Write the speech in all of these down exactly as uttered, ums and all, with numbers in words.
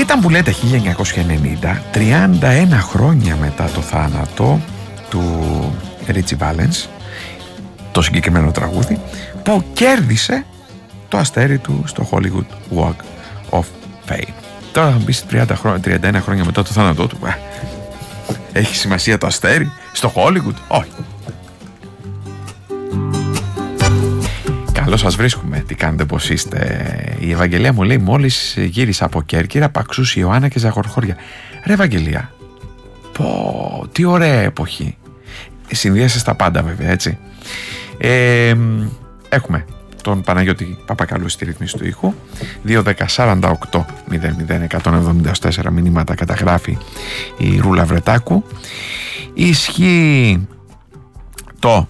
Ήταν που λέτε χίλια εννιακόσια ενενήντα, τριάντα ένα χρόνια μετά το θάνατο του Ρίτσι Βάλενς, το συγκεκριμένο τραγούδι, που κέρδισε το αστέρι του στο Hollywood Walk of Fame. Τώρα θα μου πεις τριάντα, τριάντα ένα χρόνια μετά το θάνατό του, έχει σημασία το αστέρι στο Hollywood? Όχι. Καλώς σας βρίσκουμε. Τι κάνετε, πως είστε? Η Ευαγγελία μου λέει: μόλις γύρισα από Κέρκυρα, Παξούς, Ιωάννα και Ζαχορχώρια. Ρε Ευαγγελία, πω, τι ωραία εποχή. Συνδύασε στα πάντα βέβαια, έτσι. ε, Έχουμε τον Παναγιώτη Παπακαλού στη ρύθμιση του ήχου. Δύο δέκα σαράντα οκτώ μηδέν μηδέν εκατόν εβδομήντα τέσσερα μηνύματα καταγράφει η Ρούλα Βρετάκου. Ισχύει το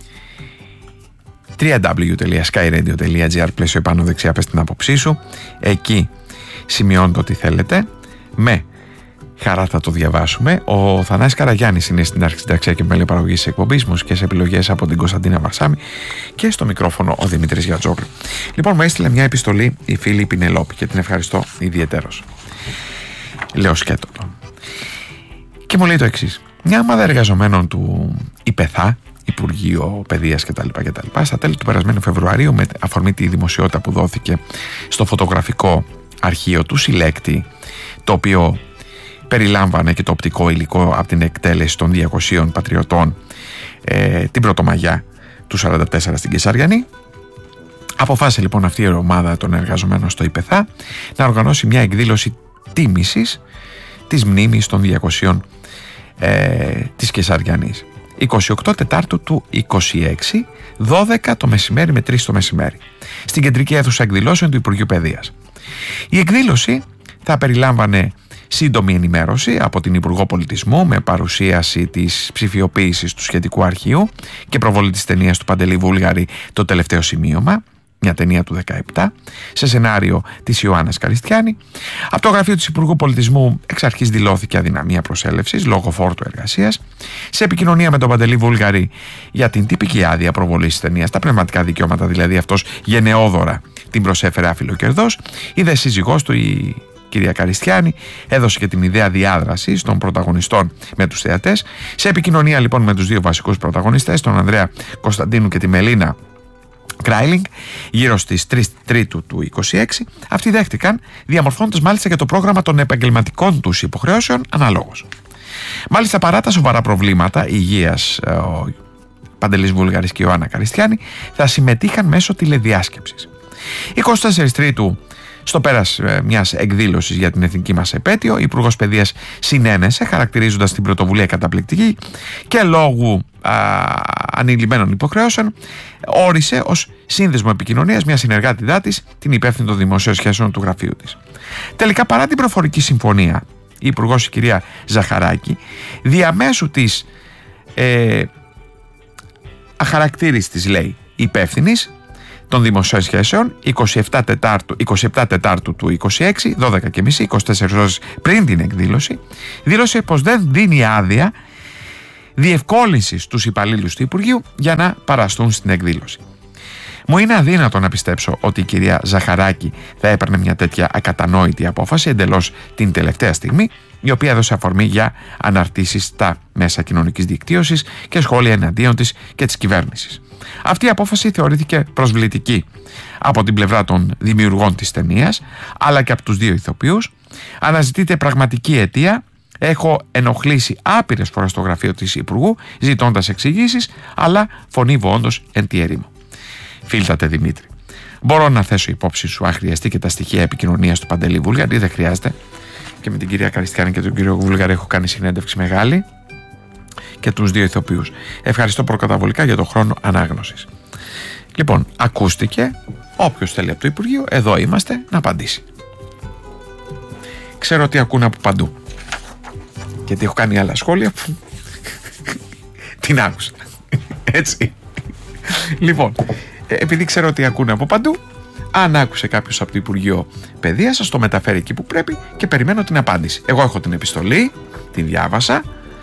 double-u double-u double-u τελεία sky radio τελεία gr, πλαίσιο επάνω δεξιά, πες την άποψή σου. Εκεί σημειώνετε ό,τι θέλετε. Με χαρά θα το διαβάσουμε. Ο Θανάσης Καραγιάννης είναι στην αρχισυνταξία και μέλη παραγωγής της εκπομπής, μουσικές επιλογές από την Κωνσταντίνα Βασάμη, και στο μικρόφωνο ο Δημήτρης Γιατζόγλου. Λοιπόν, μου έστειλε μια επιστολή η φίλη Πινελόπη και την ευχαριστώ ιδιαιτέρως. Λέω σκέτο και μου λέει το εξής: μια ομάδα εργαζομένων του ΙΠΕΘΑ, Υπουργείο Παιδείας κτλ. κτλ. Στα τέλη του περασμένου Φεβρουαρίου, με αφορμή τη δημοσιότητα που δόθηκε στο φωτογραφικό αρχείο του συλλέκτη, το οποίο περιλάμβανε και το οπτικό υλικό από την εκτέλεση των διακοσίων πατριωτών ε, την Πρωτομαγιά του σαράντα τέσσερα στην Κεσαριανή, αποφάσισε λοιπόν αυτή η ομάδα των εργαζομένων στο ΙΠΕΘΑ να οργανώσει μια εκδήλωση τίμησης της μνήμης των διακοσίων ε, της Κεσαριανής. είκοσι οκτώ Τετάρτου του είκοσι έξι, δώδεκα το μεσημέρι με τρεις το μεσημέρι, στην κεντρική αίθουσα εκδηλώσεων του Υπουργείου Παιδείας. Η εκδήλωση θα περιλάμβανε σύντομη ενημέρωση από την Υπουργό Πολιτισμού με παρουσίαση της ψηφιοποίησης του σχετικού αρχείου και προβολή της ταινίας του Παντελή Βούλγαρη «Το τελευταίο σημείωμα», μια ταινία του δεκαεπτά, σε σενάριο της Ιωάννας Καριστιάνη. Από το γραφείο της Υπουργού Πολιτισμού εξ αρχής δηλώθηκε αδυναμία προσέλευσης λόγω φόρτου εργασίας. Σε επικοινωνία με τον Παντελή Βούλγαρη για την τυπική άδεια προβολής της ταινίας, τα πνευματικά δικαιώματα δηλαδή, αυτός γενναιόδωρα την προσέφερε άφιλοκερδός. Η δε σύζυγός του, η κυρία Καριστιάνη, έδωσε και την ιδέα διάδρασης των πρωταγωνιστών με τους θεατές. Σε επικοινωνία λοιπόν με τους δύο βασικούς πρωταγωνιστές, τον Ανδρέα Κωνσταντίνου και τη Μελίνα Κράιλινγκ, γύρω στις τρεις Τρίτου του είκοσι έξι, αυτοί δέχτηκαν, διαμορφώνοντας μάλιστα και το πρόγραμμα των επαγγελματικών τους υποχρεώσεων αναλόγως. Μάλιστα, παρά τα σοβαρά προβλήματα υγείας, ο Παντελής Βούλγαρης και η Ιωάννα Καριστιάνη θα συμμετείχαν μέσω τηλεδιάσκεψης. εικοστή τέταρτη Τρίτου, στο πέρας μιας εκδήλωσης για την εθνική μας επέτειο, ο Υπουργός Παιδείας συνένεσε, χαρακτηρίζοντας την πρωτοβουλία καταπληκτική και λόγου ανηλυμένων υποχρεώσεων, όρισε ως σύνδεσμο επικοινωνίας μια συνεργάτητά της, την υπεύθυνη των δημοσίων σχέσεων του γραφείου της. Τελικά, παρά την προφορική συμφωνία, η Υπουργός, η κυρία Ζαχαράκη, διαμέσου της ε, αχαρακτήριστης, λέει, υπεύθυνης των δημοσίων σχέσεων, εικοστή εβδόμη Τετάρτου, εικοστή εβδόμη Τετάρτου του είκοσι έξι, δώδεκα και μισή, είκοσι τέσσερις ώρες πριν την εκδήλωση, δήλωσε πως δεν δίνει άδεια διευκόλυνση στους υπαλλήλους του Υπουργείου για να παραστούν στην εκδήλωση. Μου είναι αδύνατο να πιστέψω ότι η κυρία Ζαχαράκη θα έπαιρνε μια τέτοια ακατανόητη απόφαση εντελώς την τελευταία στιγμή, η οποία έδωσε αφορμή για αναρτήσεις στα μέσα κοινωνικής δικτύωσης και σχόλια εναντίον της και της κυβέρνησης. Αυτή η απόφαση θεωρήθηκε προσβλητική από την πλευρά των δημιουργών της ταινίας, αλλά και από τους δύο ηθοποιούς. Αναζητείται πραγματική αιτία. Έχω ενοχλήσει άπειρες φορές στο γραφείο της Υπουργού ζητώντας εξηγήσεις, αλλά φωνήβω όντως εν τη ερήμο. Φίλτατε Δημήτρη, μπορώ να θέσω υπόψη σου αν χρειαστεί και τα στοιχεία επικοινωνίας του Παντελή Βούλγαρη, δεν χρειάζεται. Και με την κυρία Καριστιάνη και τον κύριο Βούλγαρη έχω κάνει συνέντευξη μεγάλη, και τους δύο ηθοποιούς. Ευχαριστώ προκαταβολικά για τον χρόνο ανάγνωσης. Λοιπόν, ακούστηκε. Όποιος θέλει από το Υπουργείο, εδώ είμαστε, να απαντήσει. Ξέρω ότι ακούνε από παντού, γιατί έχω κάνει άλλα σχόλια που την άκουσα. Έτσι. Λοιπόν, επειδή ξέρω ότι ακούνε από παντού, αν άκουσε κάποιος από το Υπουργείο Παιδείας, σας το μεταφέρει εκεί που πρέπει και περιμένω την απάντηση. Εγώ έχω την επιστολή, την διάβασα,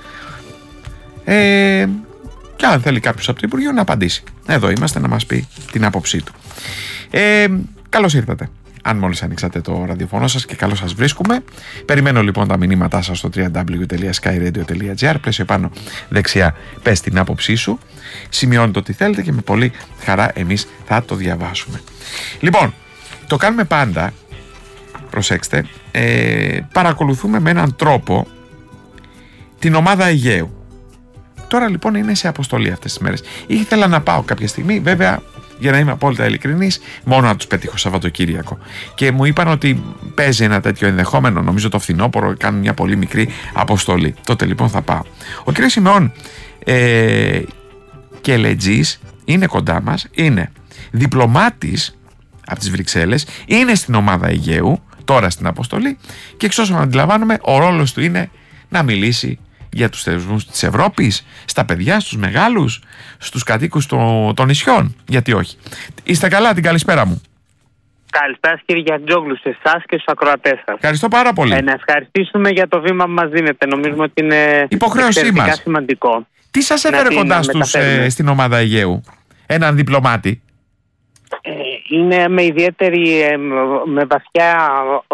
ε, και αν θέλει κάποιος από το Υπουργείο να απαντήσει, εδώ είμαστε να μας πει την άποψή του. ε, Καλώς ήρθατε. αν μόλις ανοίξατε το ραδιοφωνό σας, και καλώς σας βρίσκουμε. Περιμένω λοιπόν τα μηνύματά σας στο double-u double-u double-u τελεία sky radio τελεία gr. Πλαίσιο επάνω δεξιά, πες την άποψή σου, σημειώνετε ό,τι θέλετε και με πολύ χαρά εμείς θα το διαβάσουμε. Λοιπόν, το κάνουμε πάντα, προσέξτε, ε, παρακολουθούμε με έναν τρόπο την ομάδα Αιγαίου. Τώρα λοιπόν είναι σε αποστολή αυτές τις μέρες. Ήθελα να πάω κάποια στιγμή, βέβαια, για να είμαι απόλυτα ειλικρινής, μόνο να τους πετύχω Σαββατοκύριακο. Και μου είπαν ότι παίζει ένα τέτοιο ενδεχόμενο, νομίζω το φθινόπωρο, κάνουν μια πολύ μικρή αποστολή. Τότε λοιπόν θα πάω. Ο κ. Σιμεών ε, Κελετζής είναι κοντά μας, είναι διπλωμάτης από τις Βρυξέλλες, είναι στην ομάδα Αιγαίου, τώρα στην αποστολή, και εξ όσων αντιλαμβάνομαι ο ρόλος του είναι να μιλήσει για τους θεσμούς της Ευρώπης, στα παιδιά, στους μεγάλους, στους κατοίκους των, των νησιών. Γιατί όχι. Είστε καλά, την καλησπέρα μου. Καλησπέρα κύριε Γιαντζόγλου, σε εσάς και στους ακροατές σας. Ευχαριστώ πάρα πολύ. Ε, να ευχαριστήσουμε για το βήμα που μας δίνετε. Νομίζουμε ότι είναι υποχρέωσή μας. Σημαντικό. Τι σας έφερε κοντά στους, ε, στην ομάδα Αιγαίου, έναν διπλωμάτη? Ε, είναι με ιδιαίτερη, ε, με βαθιά ε,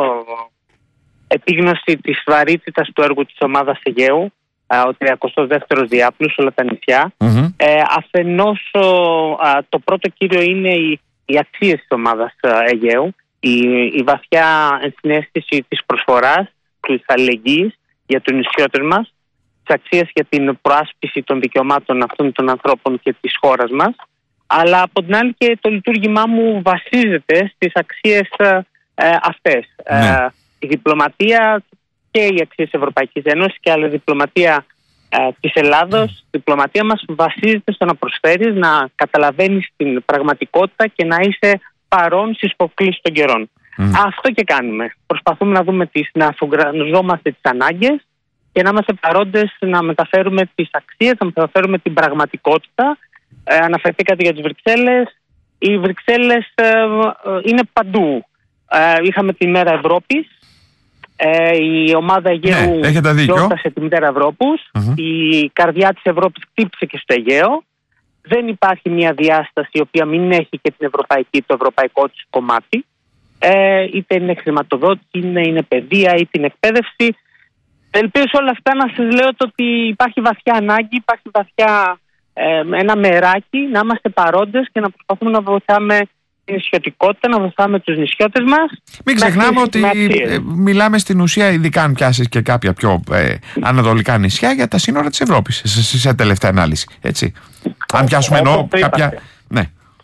επίγνωση της βαρύτητας του έργου της ομάδας Αιγαίου, ο τριακοστός δεύτερος διάπλους, όλα τα νησιά. Mm-hmm. Ε, αφενός α, το πρώτο κύριο είναι οι, οι αξίες της ομάδας Αιγαίου, η, η βαθιά ενσυναίσθηση της προσφοράς, της αλληλεγγύης για τους νησιώτες μας, τις αξίες για την προάσπιση των δικαιωμάτων αυτών των ανθρώπων και της χώρας μας, αλλά από την άλλη και το λειτουργήμά μου βασίζεται στις αξίες ε, αυτές. Ναι. Ε, η διπλωματία και οι αξίες της Ευρωπαϊκής Ένωσης και άλλη διπλωματία ε, της Ελλάδος, η διπλωματία μας βασίζεται στο να προσφέρεις, να καταλαβαίνεις την πραγματικότητα και να είσαι παρόν στις προκλήσεις των καιρών. Mm. Αυτό και κάνουμε. Προσπαθούμε να δούμε τις, να αφουγκραζόμαστε τις ανάγκες και να είμαστε παρόντες να μεταφέρουμε τις αξίες, να μεταφέρουμε την πραγματικότητα. Ε, αναφερθήκατε για τις Βρυξέλλες. Οι Βρυξέλλες ε, ε, είναι παντού. Ε, είχαμε τη Μέρα Ευρώπης. Ε, η ομάδα Αιγαίου ναι, γιόρτασε τη Μέρα Ευρώπης. Mm-hmm. Η καρδιά της Ευρώπης χτύπησε και στο Αιγαίο. Δεν υπάρχει μια διάσταση η οποία μην έχει και την ευρωπαϊκή, το ευρωπαϊκό της κομμάτι. Ε, είτε είναι χρηματοδότηση, είτε είναι παιδεία, είτε είναι εκπαίδευση. Ελπίζω όλα αυτά να σας λέω ότι υπάρχει βαθιά ανάγκη, υπάρχει βαθιά ε, ένα μεράκι να είμαστε παρόντες και να προσπαθούμε να βοηθάμε την νησιωτικότητα, να βοηθάμε τους νησιώτες μας. Μην ξεχνάμε ότι ε, μιλάμε στην ουσία, ειδικά αν πιάσεις και κάποια πιο ε, ανατολικά νησιά, για τα σύνορα της Ευρώπης, σε, σε, σε τελευταία ανάλυση. Έτσι. Αν πιάσουμε εννοώ κάποια... Ναι.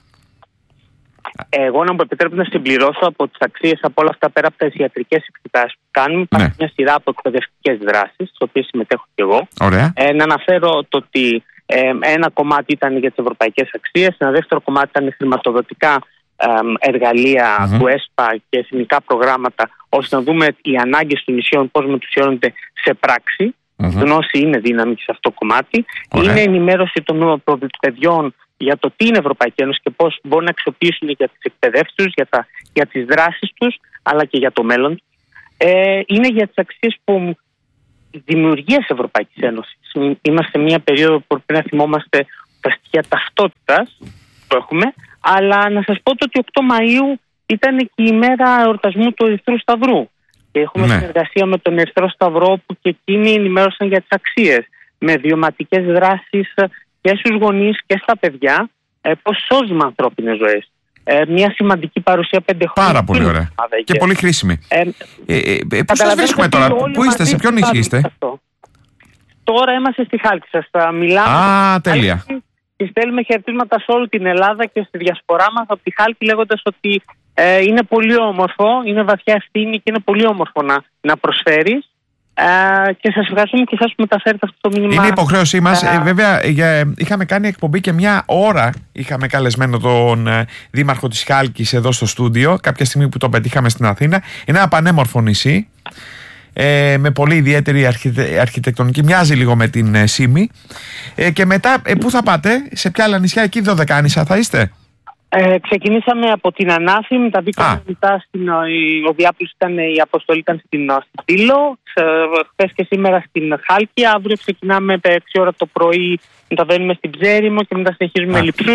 Εγώ, να μου επιτρέπετε να συμπληρώσω από τις αξίες από όλα αυτά, πέρα από τις ιατρικές εξετάσεις που κάνουμε, υπάρχει ναι. μια σειρά από εκπαιδευτικές δράσεις, στις οποίες συμμετέχω και εγώ. Ε, να αναφέρω το ότι ε, ένα κομμάτι ήταν για τις ευρωπαϊκές αξίες, ένα δεύτερο κομμάτι ήταν χρηματοδοτικά ε, εργαλεία mm-hmm. του ΕΣΠΑ και εθνικά προγράμματα, ώστε να δούμε οι ανάγκες των νησιών πώς μετουσιώνονται σε πράξη. Mm-hmm. Γνώση είναι δύναμη σε αυτό το κομμάτι. Ωραία. Είναι ενημέρωση των παιδιών για το τι είναι Ευρωπαϊκή Ένωση και πώς μπορούν να αξιοποιήσουν για τις εκπαιδεύσεις τους, για, τα, για τις δράσεις τους, αλλά και για το μέλλον. Ε, είναι για τις αξίες που δημιουργία της Ευρωπαϊκής Ένωσης. Είμαστε σε μια περίοδο που πρέπει να θυμόμαστε τα στοιχεία ταυτότητας που έχουμε, αλλά να σας πω ότι οκτώ Μαΐου ήταν και η ημέρα εορτασμού του Ερυθρού Σταυρού. Και έχουμε ναι. συνεργασία με τον Ερυθρό Σταυρό που και εκείνοι ενημέρωσαν για τις αξίες, με βιωματικές δράσεις και στους γονείς και στα παιδιά, ε, πώς σώζουμε ανθρώπινες ζωές. Ε, μια σημαντική παρουσία πέντε χρόνια. Πάρα πολύ ωραία. Και πολύ χρήσιμη. Ε, ε, ε, ε, πού σας βρίσκουμε τώρα, πού είστε, σε ποιο νησί είστε? Τώρα είμαστε στη Χάλκη, σας μιλάμε. Α, τέλεια. Και στέλνουμε χαιρετίσματα σε όλη την Ελλάδα και στη διασπορά μας από τη Χάλκη, λέγοντας ότι ε, είναι πολύ όμορφο, είναι βαθιά ευθύνη και είναι πολύ όμορφο να, να προσφέρεις. Uh, και σας ευχαριστούμε και εσάς που μεταφέρετε αυτό το μήνυμα. Είναι υποχρέωσή μας. Uh, ε, βέβαια, για, είχαμε κάνει εκπομπή και μια ώρα. Είχαμε καλεσμένο τον ε, δήμαρχο της Χάλκης εδώ στο στούντιο, κάποια στιγμή που τον πετύχαμε στην Αθήνα. Είναι ένα πανέμορφο νησί, ε, με πολύ ιδιαίτερη αρχιτε, αρχιτεκτονική. Μοιάζει λίγο με την ε, Σύμη. Ε, και μετά, ε, πού θα πάτε, σε ποια άλλα νησιά? Εκεί Δωδεκάνησα θα είστε? Ε, ξεκινήσαμε από την Ανάθη, μεταβήκαμε μετά στην, ο διάπλος ήταν, η αποστολή ήταν στην Τήλο, χθες και σήμερα στην Χάλκη. Αύριο ξεκινάμε έξι ώρα το πρωί, μεταβαίνουμε στην Ψέριμο και μετά συνεχίζουμε Λειψούς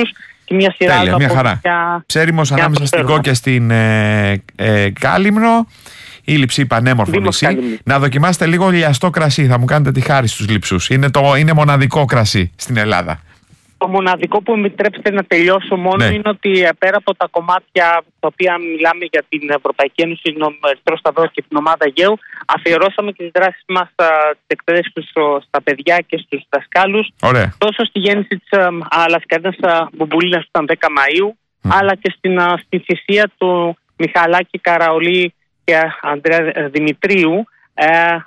και μια σειρά Τέλεια, μια χαρά. Για... Ψέριμος ανάμεσα στην Κό και στην ε, ε, Κάλυμνο. Η λειψή πανέμορφο νησί. Να δοκιμάσετε λίγο λιαστό κρασί. Θα μου κάνετε τη χάρη στους λειψούς. Είναι, το, είναι μοναδικό κρασί στην Ελλάδα. Το μοναδικό που επιτρέψετε να τελειώσω μόνο ναι. είναι ότι πέρα από τα κομμάτια τα οποία μιλάμε για την Ευρωπαϊκή Ένωση, τον Ερυθρό Σταυρό και την ομάδα Αιγαίου, αφιερώσαμε και τις δράσεις μας, τις εκπαιδεύσεις στα παιδιά και στους δασκάλους. Ωραία. Τόσο στη γέννηση της Λασκαρίνας Μπουμπουλίνας που ήταν δέκα Μαΐου, mm. αλλά και στην, στη θυσία του Μιχαλάκη Καραολή και Ανδρέα Δημητρίου ε,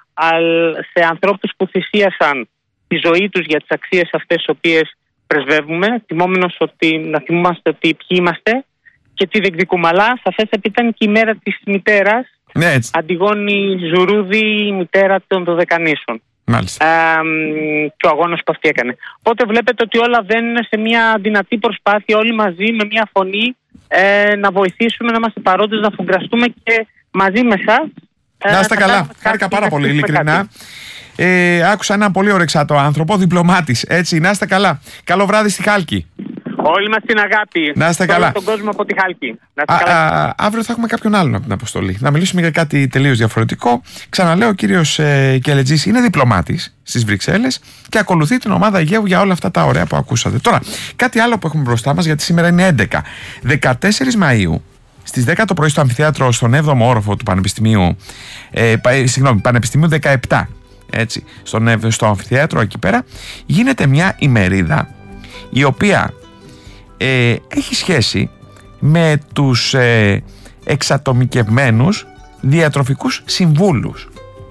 σε ανθρώπους που θυσίασαν τη ζωή τους για τις αξίες αυτές τις οποίες πρεσβεύουμε, θυμόμενος ότι να θυμόμαστε ότι ποιοι είμαστε και τι διεκδικούμε. Αλλά σαφέστατα ήταν και η μέρα της μητέρας, ναι, Αντιγόνη Ζουρούδη, η μητέρα των Δωδεκανήσων. Μάλιστα. Ε, και ο αγώνας που αυτή έκανε. Οπότε βλέπετε ότι όλα βαίνουν σε μια δυνατή προσπάθεια όλοι μαζί με μια φωνή ε, να βοηθήσουμε, να είμαστε παρόντες, να φουγκραστούμε και μαζί με εσάς. Να είστε καλά. Χάρηκα πάρα πολύ, ειλικρινά. Ε, άκουσα έναν πολύ ωρεξάτο άνθρωπο, διπλωμάτης. Έτσι, να είστε καλά. Καλό βράδυ στη Χάλκη. Όλοι μας την αγάπη. Να είστε καλά. Τον κόσμο από τη Χάλκη. Να είστε καλά. Α, α, αύριο θα έχουμε κάποιον άλλον από την αποστολή. Να μιλήσουμε για κάτι τελείως διαφορετικό. Ξαναλέω, ο κύριος ε, Κελετζής είναι διπλωμάτης στις Βρυξέλλες και ακολουθεί την ομάδα Αιγαίου για όλα αυτά τα ωραία που ακούσατε. Τώρα, κάτι άλλο που έχουμε μπροστά μας, γιατί σήμερα είναι έντεκα. δεκατέσσερις Μαΐου. Στις δέκα το πρωί στο αμφιθέατρο, στον έβδομο όροφο του Πανεπιστημίου, ε, συγγνώμη, Πανεπιστημίου δεκαεπτά, έτσι, στον, στο αμφιθέατρο εκεί πέρα, γίνεται μια ημερίδα η οποία ε, έχει σχέση με τους ε, εξατομικευμένους διατροφικούς συμβούλους.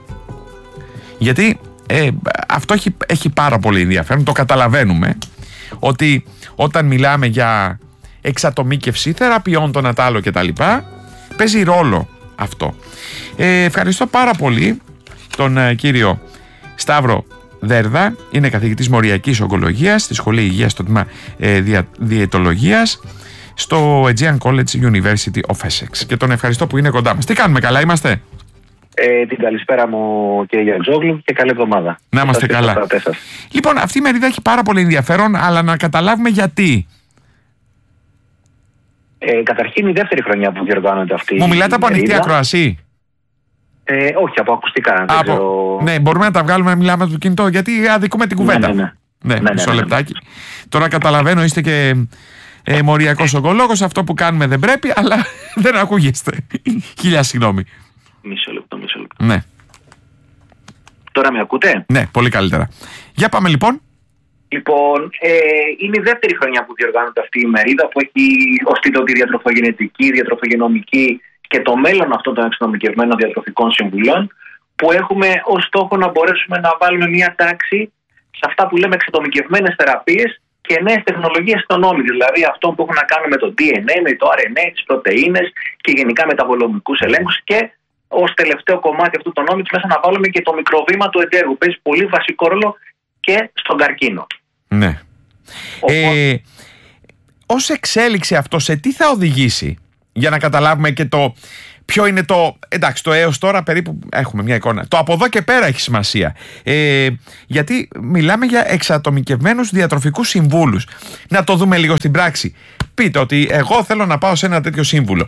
Γιατί ε, αυτό έχει, έχει πάρα πολύ ενδιαφέρον, το καταλαβαίνουμε, ότι όταν μιλάμε για εξατομίκευση θεραπείων, τον ατάλο κτλ, παίζει ρόλο αυτό. Ε, ευχαριστώ πάρα πολύ τον ε, κύριο Σταύρο Δέρδα, είναι καθηγητής μοριακής ογκολογίας στη Σχολή Υγείας στο τμήμα ε, δια, διαιτολογίας στο Aegean College University of Essex, και τον ευχαριστώ που είναι κοντά μας. Τι κάνουμε, καλά είμαστε? Ε, την καλησπέρα μου, κύριε Γιαντζόγλου, και καλή εβδομάδα. Να είμαστε καλά. Λοιπόν, αυτή η μερίδα έχει πάρα πολύ ενδιαφέρον, αλλά να καταλάβουμε γιατί. Ε, καταρχήν, η δεύτερη χρονιά που διοργάνεται αυτή. Μου μιλάτε από ανοιχτή ακροασία? Ε, όχι, από ακουστικά. Από... Ξέρω... Ναι, μπορούμε να τα βγάλουμε να μιλάμε από το κινητό, γιατί αδικούμε την κουβέντα. Ναι, ναι, ναι. ναι, ναι, μισό ναι, ναι, λεπτάκι. Ναι. Τώρα καταλαβαίνω, είστε και ε, μοριακός ογκολόγος, αυτό που κάνουμε δεν πρέπει, αλλά δεν ακούγεστε. Χίλια συγγνώμη. Μισό λεπτό, μισό λεπτό. Ναι. Τώρα με ακούτε? Ναι, πολύ καλύτερα. Για πάμε λοιπόν. Λοιπόν, ε, είναι η δεύτερη χρονιά που διοργάνεται αυτή η ημερίδα, που έχει ως τίτλο τη διατροφογενετική, διατροφογενομική και το μέλλον αυτών των εξατομικευμένων διατροφικών συμβουλών, που έχουμε ως στόχο να μπορέσουμε να βάλουμε μια τάξη σε αυτά που λέμε εξατομικευμένες θεραπείες και νέες τεχνολογίες στον όμιλο. Δηλαδή αυτό που έχουν να κάνουν με το ντι εν έι, με το αρ εν έι, τις πρωτεΐνες και γενικά μεταβολομικούς ελέγχους, και ως τελευταίο κομμάτι αυτού των όμιλων μέσα να βάλουμε και το μικροβήμα του εντέρου, που παίζει πολύ βασικό ρόλο και στον καρκίνο. Ναι. Οπότε... Ε, ως εξέλιξη αυτό σε τι θα οδηγήσει, για να καταλάβουμε και το ποιο είναι το... Εντάξει, το έως τώρα περίπου έχουμε μια εικόνα. Το από εδώ και πέρα έχει σημασία. Ε, γιατί μιλάμε για εξατομικευμένους διατροφικούς συμβούλους. Να το δούμε λίγο στην πράξη. Πείτε ότι εγώ θέλω να πάω σε ένα τέτοιο σύμβουλο.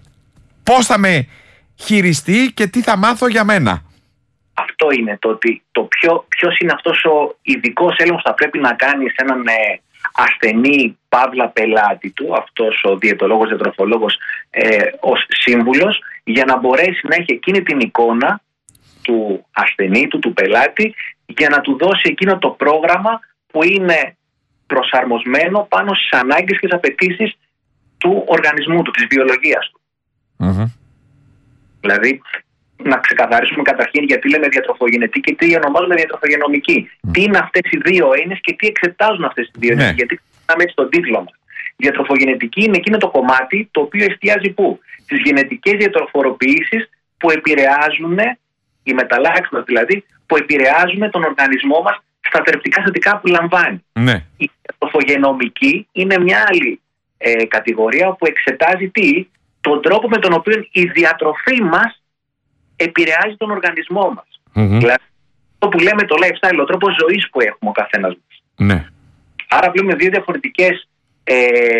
Πώς θα με χειριστεί και τι θα μάθω για μένα? Αυτό είναι το ότι το ποιο, ποιος είναι αυτός ο ειδικός έλεγχος θα πρέπει να κάνει σε έναν ε, ασθενή παύλα πελάτη του, αυτός ο διαιτολόγος, διατροφολόγος ε, ως σύμβουλος, για να μπορέσει να έχει εκείνη την εικόνα του ασθενή του, του πελάτη, για να του δώσει εκείνο το πρόγραμμα που είναι προσαρμοσμένο πάνω στις ανάγκες και τις απαιτήσεις του οργανισμού του, της βιολογίας του. Mm-hmm. Δηλαδή, να ξεκαθαρίσουμε καταρχήν γιατί λέμε διατροφογενετική και τι ονομάζουμε διατροφογενομική. Mm. Τι είναι αυτές οι δύο έννοιες και τι εξετάζουν αυτές οι δύο έννοιες. Ναι. Γιατί κάνουμε έτσι τον τίτλο μας. Διατροφογενετική είναι εκείνο το κομμάτι το οποίο εστιάζει πού? Στις γενετικές διατροφοροποιήσεις που επηρεάζουν, οι μεταλλάξεις δηλαδή, που επηρεάζουν τον οργανισμό μας στα θρεπτικά συστατικά που λαμβάνει. Ναι. Η διατροφογενομική είναι μια άλλη ε, κατηγορία που εξετάζει τι? Τον τρόπο με τον οποίο η διατροφή μας επηρεάζει τον οργανισμό μας. Mm-hmm. Δηλαδή, αυτό που λέμε το lifestyle, ο τρόπος ζωής που έχουμε ο καθένας μας. Ναι. Άρα βλέπουμε δύο διαφορετικές ε,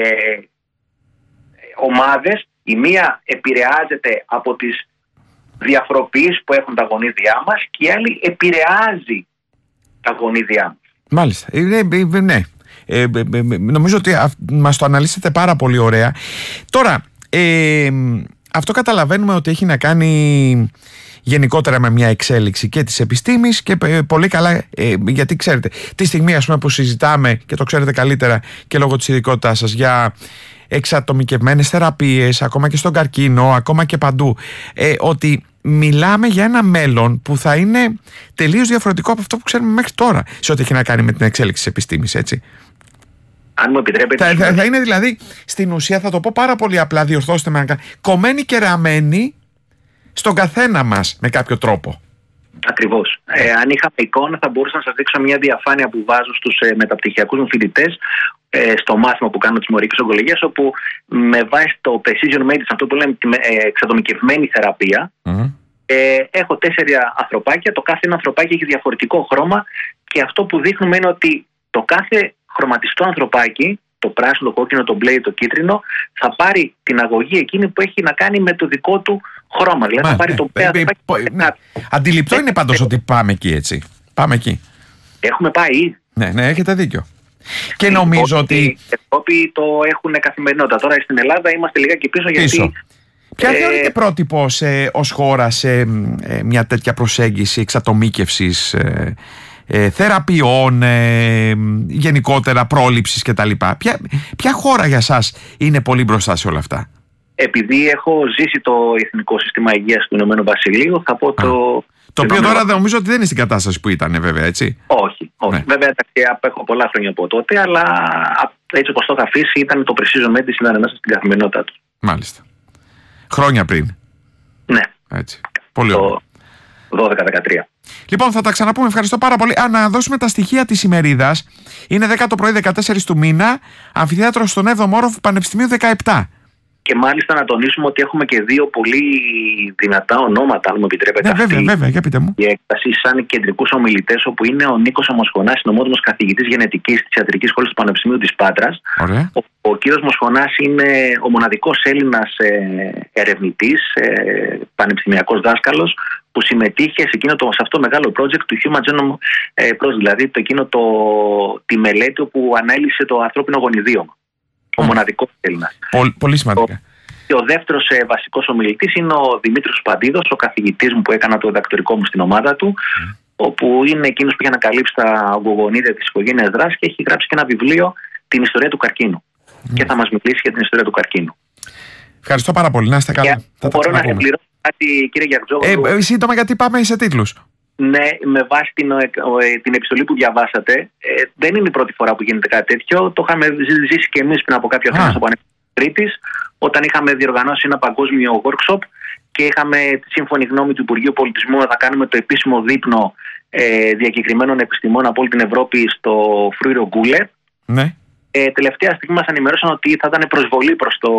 ομάδες. Η μία επηρεάζεται από τις διαφοροποιήσεις που έχουν τα γονίδια μας και η άλλη επηρεάζει τα γονίδια μας. Μάλιστα. Ε, ε, ναι. Ε, ε, ε, νομίζω ότι α, μας το αναλύσετε πάρα πολύ ωραία. Τώρα, ε, αυτό καταλαβαίνουμε ότι έχει να κάνει γενικότερα με μια εξέλιξη και της επιστήμης και ε, πολύ καλά, ε, γιατί ξέρετε, τη στιγμή ας πούμε, που συζητάμε και το ξέρετε καλύτερα και λόγω της ειδικότητάς σας για εξατομικευμένες θεραπείες, ακόμα και στον καρκίνο, ακόμα και παντού, ε, ότι μιλάμε για ένα μέλλον που θα είναι τελείως διαφορετικό από αυτό που ξέρουμε μέχρι τώρα σε ό,τι έχει να κάνει με την εξέλιξη της επιστήμης, έτσι. Αν μου επιτρέπετε. Θα, θα, θα είναι δηλαδή στην ουσία, θα το πω πάρα πολύ απλά, διορθώστε με, κομμένοι και ραμμένοι στον καθένα μας με κάποιο τρόπο. Ακριβώς. Ε, αν είχαμε εικόνα, θα μπορούσα να σας δείξω μια διαφάνεια που βάζω στους ε, μεταπτυχιακούς μου φοιτητές ε, στο μάθημα που κάνω της μορικής ογκολογίας, όπου με βάση το precision medicine, αυτό που λέμε ε, εξατομικευμένη θεραπεία, mm-hmm. ε, έχω τέσσερα ανθρωπάκια. Το κάθε ένα ανθρωπάκι έχει διαφορετικό χρώμα και αυτό που δείχνουμε είναι ότι το κάθε χρωματιστό ανθρωπάκι, το πράσινο, το κόκκινο, το μπλε, το κίτρινο, θα πάρει την αγωγή εκείνη που έχει να κάνει με το δικό του χρώμα. Δηλαδή θα πάρει το πέρα. Αντιληπτό είναι πάντως ότι πάμε εκεί, έτσι. Πάμε εκεί. Έχουμε πάει. Ναι, ναι, έχετε δίκιο. Και νομίζω ότι. Οι Ευρώπη το έχουν καθημερινότητα. Τώρα στην Ελλάδα είμαστε λιγάκι πίσω, πίσω. γιατί. Ποια θεωρείται πρότυπο ως χώρα σε ε, μια τέτοια προσέγγιση εξατομίκευσης ε, ε, θεραπείων, ε, γενικότερα πρόληψης κτλ. Ποια, ποια χώρα για σας είναι πολύ μπροστά σε όλα αυτά? Επειδή έχω ζήσει το Εθνικό Σύστημα Υγείας του Ηνωμένου Βασιλείου, θα πω Α, το. Το οποίο τώρα νομίζω ότι δεν είναι στην κατάσταση που ήταν, βέβαια, έτσι. Όχι, όχι. Ναι. Βέβαια, απέχω πολλά χρόνια από τότε, αλλά έτσι όπως το είχα αφήσει, ήταν το precision medicine, ήταν μέσα στην καθημερινότητά του. Μάλιστα. Χρόνια πριν. Ναι. Έτσι. Πολύ ωραία. Το δώδεκα δεκατρία. Λοιπόν, θα τα ξαναπούμε. Ευχαριστώ πάρα πολύ. Α, να δώσουμε τα στοιχεία της ημερίδας. Είναι δέκα το πρωί, δεκατέσσερις του μήνα. Αμφιθέατρο στον έβδομο όροφο Πανεπιστημίου δεκαεπτά. Και μάλιστα να τονίσουμε ότι έχουμε και δύο πολύ δυνατά ονόματα, αν μου επιτρέπετε. Ναι, βέβαια, βέβαια, για πείτε μου. Η έκταση σαν κεντρικούς ομιλητές, όπου είναι ο Νίκος Μοσχονάς, νομότιμος καθηγητής γενετικής της Ιατρικής Σχολής του Πανεπιστημίου της Πάτρας. Ωραία. Ο, ο κύριος Μοσχονάς είναι ο μοναδικός Έλληνας ε, ερευνητής, ε, πανεπιστημιακός δάσκαλος, που συμμετείχε σε, εκείνο το, σε αυτό το μεγάλο project του Human Genome Project, δηλαδή το, εκείνο το, τη μελέτη όπου ανέλυσε το ανθρώπινο γονιδίωμα. Ο μοναδικός Έλληνας. Πολύ, πολύ σημαντικά. Και ο δεύτερος ε, βασικός ομιλητής είναι ο Δημήτρης Παντίδος, ο καθηγητής μου που έκανα το διδακτορικό μου στην ομάδα του, mm. όπου είναι εκείνος που είχε ανακαλύψει τα ογκογονίδια της οικογένειας Δράση και έχει γράψει και ένα βιβλίο, την ιστορία του καρκίνου. Mm. Και θα μας μιλήσει για την ιστορία του καρκίνου. Ευχαριστώ πάρα πολύ. Να είστε καλά. Και θα μπορώ να συμπληρώσω κάτι, κύριε Γιαρτζόγλου. Ε, σύντομα, γιατί πάμε σε τίτλους. Ναι, με βάση την, την επιστολή που διαβάσατε, ε, δεν είναι η πρώτη φορά που γίνεται κάτι τέτοιο. Το είχαμε ζήσει και εμείς πριν από κάποια χρόνια στο Πανεπιστήμιο Κρήτης, όταν είχαμε διοργανώσει ένα παγκόσμιο workshop και είχαμε τη σύμφωνη γνώμη του Υπουργείου Πολιτισμού να κάνουμε το επίσημο δείπνο ε, διακεκριμένων επιστημών από όλη την Ευρώπη στο Φρούιρο Γκούλε. Ναι. Ε, τελευταία στιγμή μας ενημερώσαν ότι θα ήταν προσβολή προς το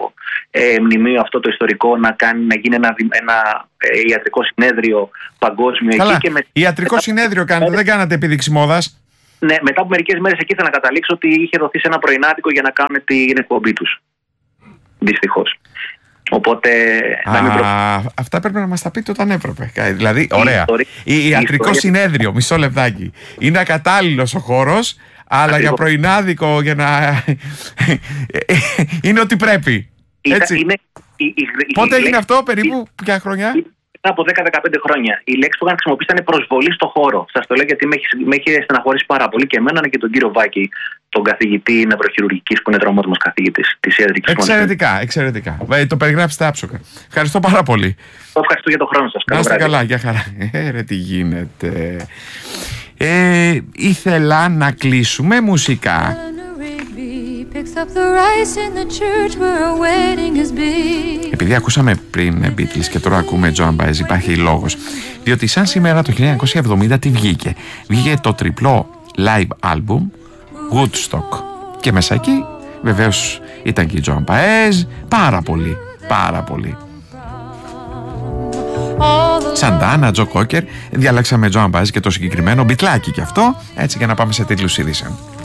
ε, μνημείο αυτό το ιστορικό να, κάνει, να γίνει ένα, ένα ε, ιατρικό συνέδριο παγκόσμιο. Καλά. Εκεί και με... Ιατρικό μετά... συνέδριο κάνετε, δεν κάνατε επίδειξη μόδας. Ναι, μετά από μερικές μέρες εκεί ήθελα να καταλήξω ότι είχε δοθεί σε ένα πρωινάδικο για να κάνουν την εκπομπή τους. Δυστυχώς. Οπότε. Α, μην προ... Αυτά πρέπει να μας τα πείτε όταν έπρεπε. Δηλαδή, ωραία. Η, ιατρικό ιστορία... συνέδριο, μισό λεπτάκι. Είναι ακατάλληλος ο χώρος. Αλλά Ακριβώς. Για πρωινάδικο, για να. Είναι ότι πρέπει. Έτσι. Είναι, η, η, η, Πότε η, έγινε η, αυτό, περίπου, η, ποια χρονιά? Από δέκα με δεκαπέντε χρόνια. Η λέξη που είχαν χρησιμοποιήσει ήταν προσβολή στο χώρο. Σας το λέω γιατί με έχει, με έχει στεναχωρήσει πάρα πολύ και εμένα και τον κύριο Βάκη, τον καθηγητή νευροχειρουργικής που είναι τρομότιμος καθηγητής της ιατρικής. Εξαιρετικά, εξαιρετικά. Το περιγράψετε άψογα. Ευχαριστώ πάρα πολύ. Ευχαριστώ για τον χρόνο σας. Να είστε καλά, για χαρά. Ε, ρε, τι γίνεται. Ε, ήθελα να κλείσουμε μουσικά. Επειδή ακούσαμε πριν Beatles και τώρα ακούμε Joan Baez, υπάρχει λόγος. Διότι σαν σήμερα το χίλια εννιακόσια εβδομήντα τι βγήκε. Βγήκε το τριπλό live album Woodstock. Και μέσα εκεί βεβαίως ήταν και η Joan Baez. Πάρα πολύ, πάρα πολύ. Σαντάνα, Τζο Κόκερ. Διάλεξαμε Joan Baez και το συγκεκριμένο μπιτλάκι και αυτό. Έτσι για να πάμε σε τίτλους ειδήσεων.